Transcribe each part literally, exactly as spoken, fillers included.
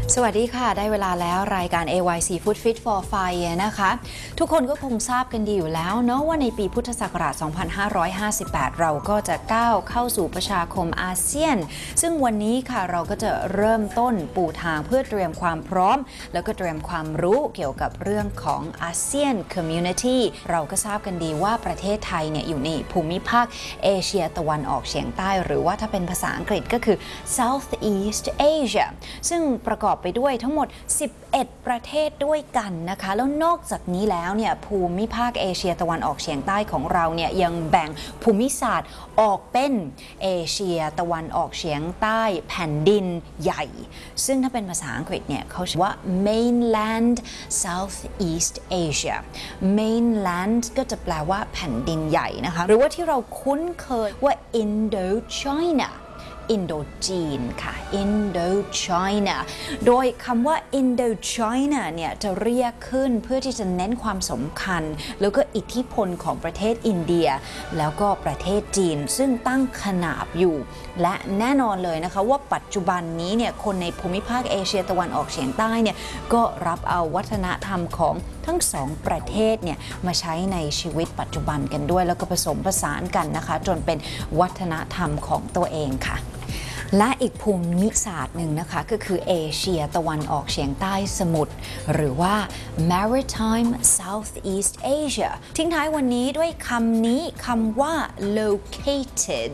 สวัสดีค่ะได้เวลาแล้วรายการ เอ วาย ซี Food Fit for Fire นะคะทุกคนก็คงทราบกันดีอยู่แล้วเนาะว่าในปีพุทธศักราช สองพันห้าร้อยห้าสิบแปด เราก็จะก้าวเข้าสู่ประชาคมอาเซียนซึ่งวันนี้ค่ะเราก็จะเริ่มต้นปูทางเพื่อเตรียมความพร้อมแล้วก็เตรียมความรู้เกี่ยวกับเรื่องของอาเซียน Community เราก็ทราบกันดีว่าประเทศไทยเนี่ยอยู่ในภูมิภาคเอเชียตะวันออกเฉียงใต้หรือว่าถ้าเป็นภาษาอังกฤษก็คือ Southeast Asia ซึ่งประกอบไปด้วยทั้งหมดสิบเอ็ดประเทศด้วยกันนะคะแล้วนอกจากนี้แล้วเนี่ยภูมิภาคเอเชียตะวันออกเฉียงใต้ของเราเนี่ยยังแบ่งภูมิศาสตร์ออกเป็นเอเชียตะวันออกเฉียงใต้แผ่นดินใหญ่ซึ่งถ้าเป็นภาษาอังกฤษเนี่ยเขาใช้ว่า mainland Southeast Asia mainland ก็จะแปลว่าแผ่นดินใหญ่นะคะหรือว่าที่เราคุ้นเคยว่า Indochinaอินโดจีนค่ะ Indochina โดยคำว่า Indochina เนี่ยจะเรียกขึ้นเพื่อที่จะเน้นความสำคัญแล้วก็อิทธิพลของประเทศอินเดียแล้วก็ประเทศจีนซึ่งตั้งขนาบอยู่และแน่นอนเลยนะคะว่าปัจจุบันนี้เนี่ยคนในภูมิภาคเอเชียตะวันออกเฉียงใต้เนี่ยก็รับเอาวัฒนธรรมของทั้งสองประเทศเนี่ยมาใช้ในชีวิตปัจจุบันกันด้วยแล้วก็ผสมผสานกันนะคะจนเป็นวัฒนธรรมของตัวเองค่ะและอีกภูมิศาสตร์หนึ่งนะคะก็คือเอเชียตะวันออกเฉียงใต้สมุทรหรือว่า Maritime Southeast Asia ทิ้งท้ายวันนี้ด้วยคำนี้คำว่า located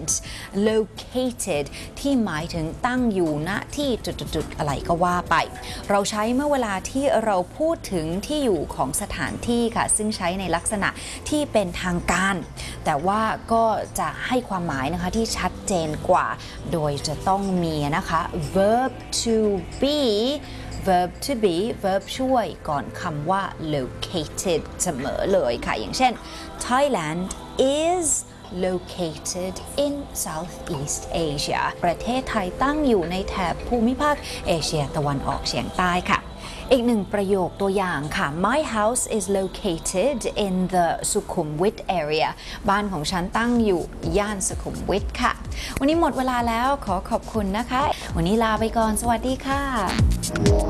located ที่หมายถึงตั้งอยู่ณที่จุดๆๆอะไรก็ว่าไปเราใช้เมื่อเวลาที่เราพูดถึงที่อยู่ของสถานที่ค่ะซึ่งใช้ในลักษณะที่เป็นทางการแต่ว่าก็จะให้ความหมายนะคะที่ชัดเจนกว่าโดยจะต้องมีนะคะ verb to be verb to be verb ช่วยก่อนคำว่า located เสมอเลยค่ะอย่างเช่น Thailand is located in Southeast Asia ประเทศไทยตั้งอยู่ในแถบภูมิภาคเอเชียตะวันออกเฉียงใต้ค่ะอีกหนึ่งประโยคตัวอย่างค่ะ My house is located in the Sukhumvit area บ้านของฉันตั้งอยู่ย่านสุขุมวิทค่ะวันนี้หมดเวลาแล้วขอขอบคุณนะคะวันนี้ลาไปก่อนสวัสดีค่ะ